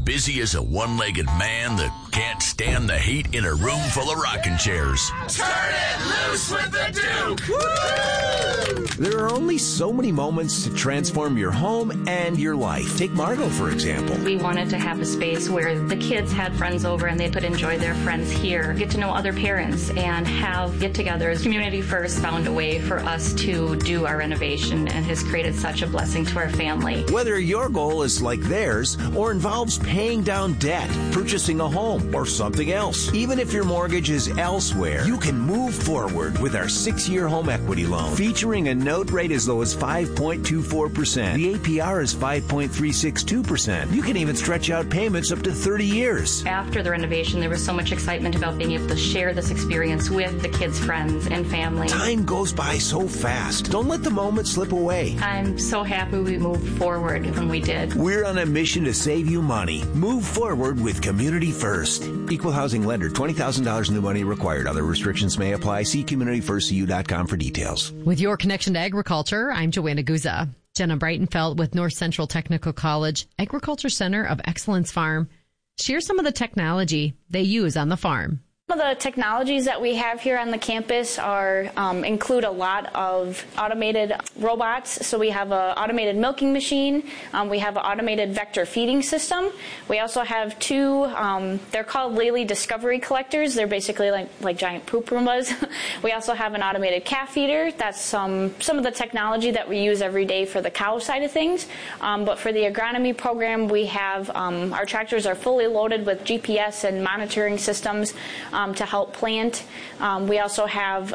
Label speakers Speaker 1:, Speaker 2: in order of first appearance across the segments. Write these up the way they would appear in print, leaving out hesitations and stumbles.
Speaker 1: busy as a one-legged man that can't stand the heat in a room full of rocking chairs.
Speaker 2: Turn it loose with the Duke!
Speaker 3: Woo! There are only so many moments to transform your home and your life. Take Margot, for example.
Speaker 4: We wanted to have a space where the kids had friends over and they could enjoy their friends here, get to know other parents, and have get-togethers. Community First found a way for us to do our renovation and has created such a blessing to our family.
Speaker 3: Whether your goal is like theirs or involves paying down debt, purchasing a home, or something else, even if your mortgage is elsewhere, you can move forward with our 6-year home equity loan. Featuring a note rate as low as 5.24%. The APR is 5.362%. You can even stretch out payments up to 30 years.
Speaker 4: After the renovation, there was so much excitement about being able to share this experience with the kids' friends and family.
Speaker 3: Time goes by so fast. Don't let the moment slip away.
Speaker 4: I'm so happy we moved forward when we did.
Speaker 3: We're on a mission to save you money. Move forward with Community First. Equal housing lender. $20,000 new money required. Other restrictions may apply. See CommunityFirstCU.com for details.
Speaker 5: With your connection to agriculture, I'm Joanna Guza. Jenna Breitenfeld with North Central Technical College Agriculture Center of Excellence Farm shares some of the technology they use on the farm.
Speaker 6: Some of the technologies that we have here on the campus include a lot of automated robots. So we have an automated milking machine. We have an automated vector feeding system. We also have two, they're called Lely Discovery Collectors. They're basically like giant poop Roombas. We also have an automated calf feeder. That's some of the technology that we use every day for the cow side of things. But for the agronomy program, we have our tractors are fully loaded with GPS and monitoring systems to help plant. We also have,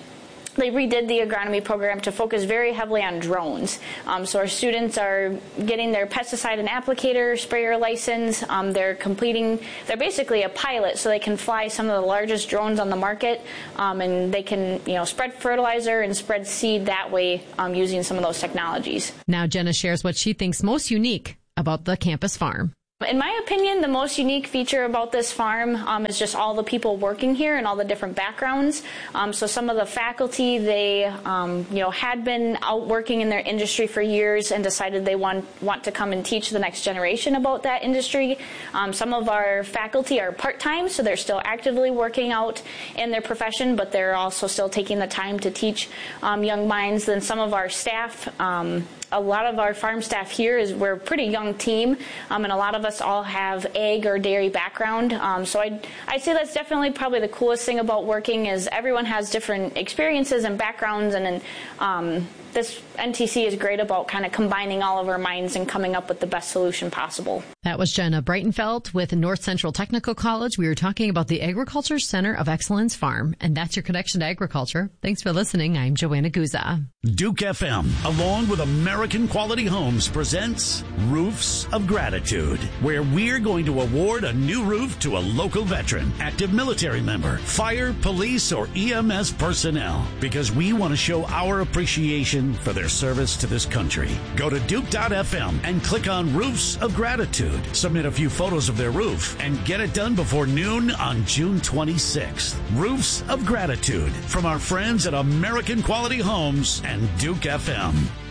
Speaker 6: they redid the agronomy program to focus very heavily on drones. So our students are getting their pesticide and applicator sprayer license. They're basically a pilot, so they can fly some of the largest drones on the market, and they can, spread fertilizer and spread seed that way using some of those technologies.
Speaker 5: Now Jenna shares what she thinks most unique about the campus farm.
Speaker 6: In my opinion, the most unique feature about this farm is just all the people working here and all the different backgrounds. So some of the faculty, they had been out working in their industry for years and decided they want to come and teach the next generation about that industry. Some of our faculty are part-time, so they're still actively working out in their profession, but they're also still taking the time to teach young minds. Then some of our staff, a lot of our farm staff here we're a pretty young team, and a lot of us all have egg or dairy background. So I'd say that's definitely probably the coolest thing about working is everyone has different experiences and backgrounds, and this NTC is great about kind of combining all of our minds and coming up with the best solution possible.
Speaker 5: That was Jenna Breitenfeld with North Central Technical College. We were talking about the Agriculture Center of Excellence Farm, and that's your connection to agriculture. Thanks for listening. I'm Joanna Guza.
Speaker 7: Duke FM, along with American Quality Homes, presents Roofs of Gratitude, where we're going to award a new roof to a local veteran, active military member, fire, police, or EMS personnel, because we want to show our appreciation for their service to this country. Go to Duke.fm and click on Roofs of Gratitude. Submit a few photos of their roof and get it done before noon on June 26th. Roofs of Gratitude from our friends at American Quality Homes and Duke FM.